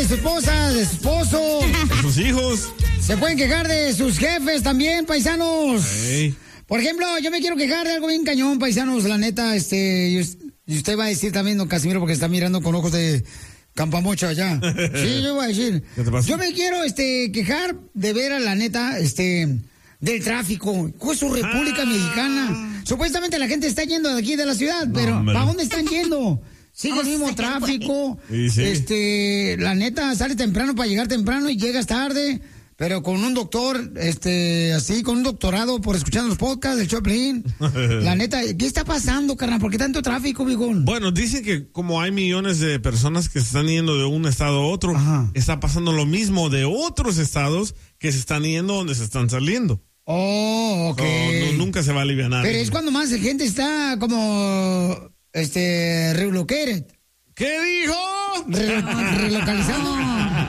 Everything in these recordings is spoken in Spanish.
de su esposa, de su esposo. De sus hijos. Se pueden quejar de sus jefes también, paisanos. Hey. Por ejemplo, yo me quiero quejar de algo bien cañón, paisanos, la neta, y usted va a decir también, don Casimiro, porque está mirando con ojos de campamocha allá. Sí, yo voy a decir. ¿Qué te pasa? Yo me quiero, quejar de ver a la neta, del tráfico, con su República Mexicana. Supuestamente la gente está yendo de aquí de la ciudad, pero ¿para dónde están yendo? Sigue el mismo tráfico. Sí. La neta, sale temprano para llegar temprano y llegas tarde. Pero con un doctor, así, con un doctorado por escuchando los podcasts del Choplin. La neta, ¿qué está pasando, carnal? ¿Por qué tanto tráfico, vigón? Bueno, dicen que como hay millones de personas que se están yendo de un estado a otro, está pasando lo mismo de otros estados que se están yendo donde se están saliendo. Oh, ok. Nunca se va a aliviar nada. Pero es cuando más gente está como, relocated. ¿Qué dijo? Relocalizado.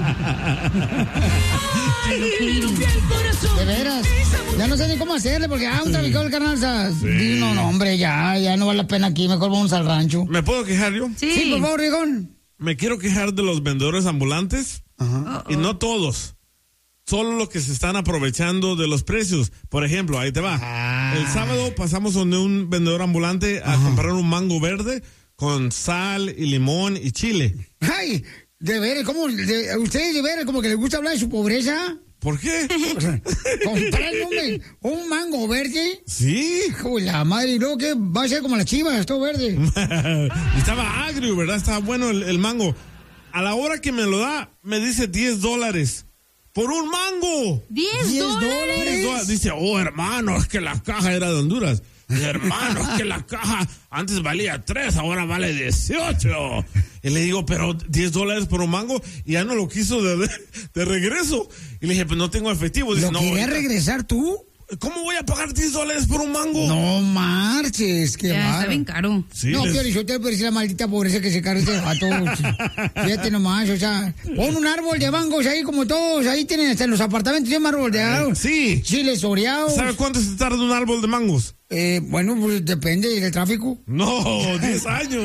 De veras. Ya no sé ni cómo hacerle porque un traficado el carnal. No, hombre, ya no vale la pena aquí. Mejor vamos al rancho. ¿Me puedo quejar yo? Sí, por favor, Rigón. Me quiero quejar de los vendedores ambulantes. Y no todos. Solo los que se están aprovechando de los precios. Por ejemplo, ahí te va. El sábado pasamos donde un vendedor ambulante a comprar un mango verde con sal y limón y chile. Ay, de veras, ¿ustedes de veras como que les gusta hablar de su pobreza? ¿Por qué? ¿Comprar un mango verde? Sí. Hijo de la madre, ¿y luego qué? Va a ser como las chivas, todo verde. Estaba agrio, ¿verdad? Estaba bueno el mango. A la hora que me lo da, me dice $10. ¡Por un mango! $10. Dice, hermano, es que la caja era de Honduras. Hermano, es que la caja antes valía 3, ahora vale 18. Y le digo, pero $10 por un mango, y ya no lo quiso de regreso. Y le dije, pues no tengo efectivo. Dice, ¿Lo querías regresar tú? ¿Cómo voy a pagar $10 por un mango? No marches, qué ya, está bien caro. Sí, no, Piolichotelo, pero es la maldita pobreza que se carga este vato. Fíjate nomás, pon un árbol de mangos ahí como todos, ahí tienen hasta en los apartamentos, tienen árbol de árboles. Sí. Chiles oreados. ¿Sabes cuánto se tarda un árbol de mangos? Bueno, pues depende del tráfico. No, 10 años.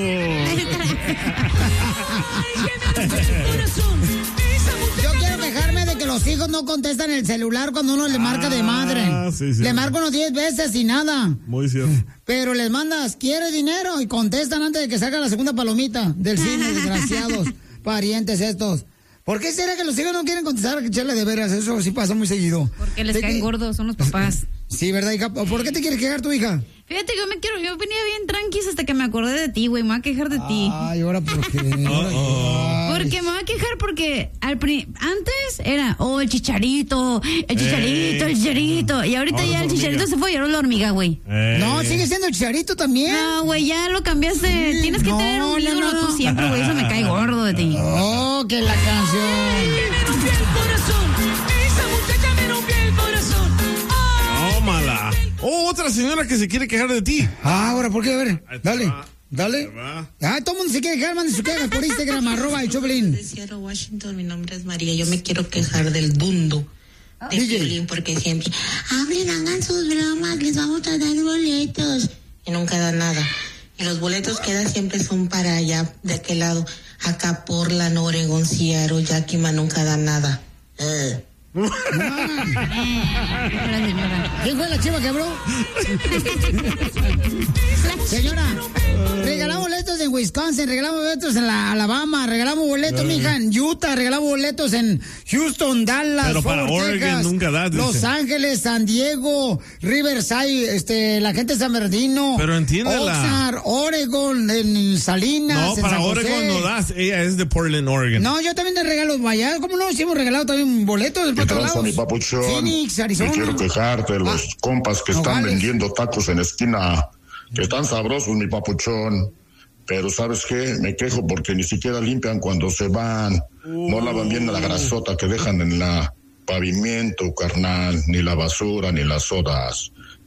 Yo quiero quejarme de que los hijos no contestan el celular cuando uno le marca de madre. Sí. Le marco unos 10 veces y nada. Muy cierto. Pero les mandas, ¿quieres dinero? Y contestan antes de que salga la segunda palomita del cine, desgraciados, parientes estos. ¿Por qué será que los hijos no quieren contestar? Chale, de veras, eso sí pasa muy seguido. Porque les caen gordos, son los papás. Sí, ¿verdad, hija? ¿Por qué te quieres quejar tu hija? Fíjate, yo venía bien tranquis hasta que me acordé de ti, güey, me voy a quejar de ti. Ay, ¿ahora por qué? Porque me voy a quejar porque antes era, el chicharito, el chicharito. Y ahorita ya el chicharito se fue y ahora la hormiga, güey. No, sigue siendo el chicharito también. No, güey, ya lo cambiaste. Tienes que tener un ídolo tú siempre, güey, eso me cae gordo de ti. Oh, que la canción. Tómala. Otra señora que se quiere quejar de ti. Ahora, ¿por qué? A ver, dale. Todo el mundo se quiere quejar, mande su queja por Instagram, @el Choplin. De Seattle, Washington, mi nombre es María. Yo me quiero quejar del dundo de Piolín, porque siempre hablen, hagan sus bromas, les vamos a dar boletos. Y nunca dan nada. Y los boletos que dan siempre son para allá, de aquel lado. Acá Portland, Oregon, Seattle, Yakima, nunca dan nada. ¿Quién fue la chiva que habló? Señora, regalamos boletos en Wisconsin, regalamos boletos en Alabama, regalamos boletos, mija, en Utah, regalamos boletos en Houston, Dallas, pero para Oregon Texas, nunca da, Los Ángeles, San Diego, Riverside, la gente de San Bernardino, pero entiéndela, Oxnard, Oregon, en Salinas, no, en para San Oregon José. no das, ella es de Portland, Oregon. No, yo también te regalo allá, ¿cómo no? Sí hemos regalado también boletos. ¿Qué tranza, mi papuchón? Phoenix, Arizona. Me quiero quejarte de los compas que están vendiendo tacos en esquina, que están sabrosos, mi papuchón. Pero ¿sabes qué? Me quejo porque ni siquiera limpian cuando se van. No lavan bien la grasota que dejan en la pavimento, carnal. Ni la basura, ni las sodas.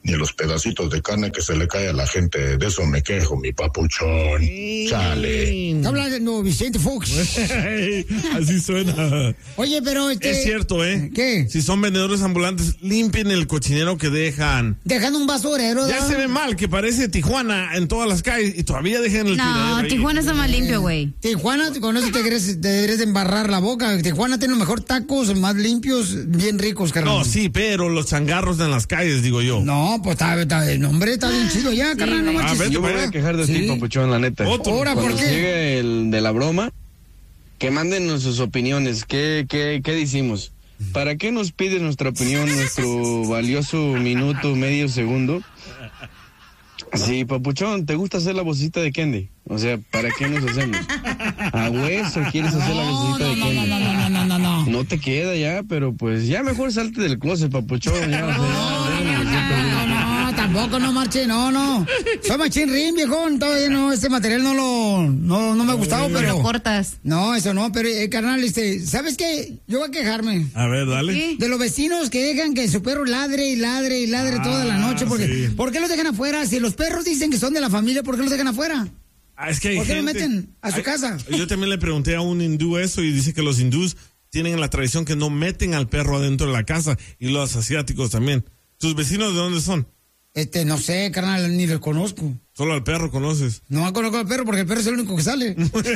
ni los pedacitos de carne que se le cae a la gente. De eso me quejo, mi papuchón. Chale. Está hablando Vicente Fox. Así suena. Oye, pero Es cierto, ¿eh? ¿Qué? Si son vendedores ambulantes, limpien el cochinero que dejan. Dejan un basurero. Ya se ve mal, que parece Tijuana en todas las calles y todavía dejan el tiradero ahí. Tijuana está más limpio, güey. Tijuana, con eso te deberías de embarrar la boca. Tijuana tiene los mejores tacos, más limpios, bien ricos, carnal. No, sí, pero los changarros en las calles, digo yo. No, pues el nombre está bien chido ya, carnal, no manches. Yo me voy a quejar de ti, papuchón, la neta. Ahora, ¿por Cuando qué? llegue el de la broma, que manden sus opiniones. ¿Qué decimos? ¿Para qué nos pide nuestra opinión, nuestro valioso minuto, medio segundo? Sí, papuchón, ¿te gusta hacer la vocecita de Kendi? O sea, ¿para qué nos hacemos? ¿A hueso quieres hacer la vocecita de Kendi? No. No te queda ya, pero pues ya mejor salte del closet, papuchón. Ya, No, tampoco, no marche, no. Soy machín rin, viejón, todavía no, este material no me ha gustado, pero... Lo cortas. No, eso no, pero carnal, ¿sabes qué? Yo voy a quejarme. A ver, dale. ¿Qué? De los vecinos que dejan que su perro ladre y ladre y ladre toda la noche, porque sí. ¿por qué los dejan afuera? Si los perros dicen que son de la familia, ¿por qué los dejan afuera? Es que hay ¿Por qué lo gente- meten a su casa? Yo también le pregunté a un hindú eso y dice que los hindús tienen la tradición que no meten al perro adentro de la casa y los asiáticos también. ¿Tus vecinos de dónde son? No sé, carnal, ni los conozco. Solo al perro conoces. No conozco al perro porque el perro es el único que sale.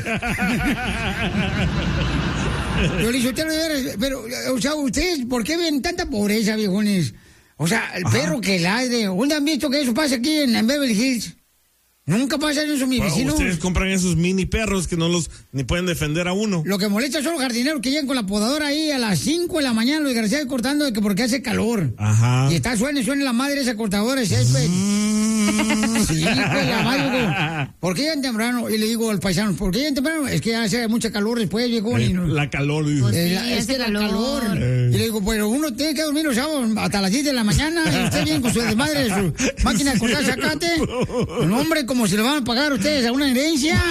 Yo le dije, pero, o sea, ustedes, ¿por qué ven tanta pobreza, viejones? O sea, el perro que ladre. ¿Dónde han visto que eso pasa aquí en Beverly Hills? Nunca pasa eso, mi vecino. Ustedes compran esos mini perros que no los ni pueden defender a uno. Lo que molesta son los jardineros que llegan con la podadora ahí a las 5 de la mañana, los desgraciados cortando de que porque hace calor. Ajá. Y está suena la madre esa cortadora de césped. Sí, pues la madre, digo, ¿por qué llegan temprano? Y le digo al paisano, ¿por qué llegan temprano? Es que hace mucha calor después, viejo. La calor, dice. Pues sí, Es hace que la calor. calor. Y le digo, pero uno tiene que dormir los sábados hasta las 10 de la mañana y usted viene con su desmadre de su máquina de cortar zacate. No, hombre, como si le van a pagar a ustedes a una herencia.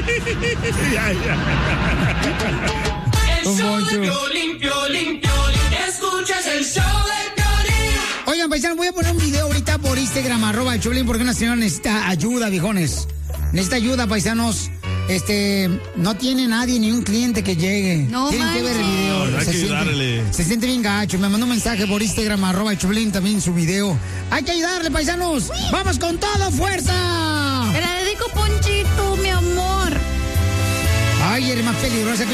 El show de Piolín, escuchas el show de Piolín. Oigan, paisanos, voy a poner un video ahorita por Instagram, @el Choplin, porque una señora necesita ayuda, viejones. Necesita ayuda, paisanos. No tiene nadie, ni un cliente que llegue. No Tienen que ver el manches. video. Hay que ayudarle. Se siente bien gacho. Me mandó un mensaje por Instagram, @el Choplin, también su video. Hay que ayudarle, paisanos. ¡Vamos con todo, fuerza! Te la dedico, Ponchito, mi amor. Ay, eres más peligrosa que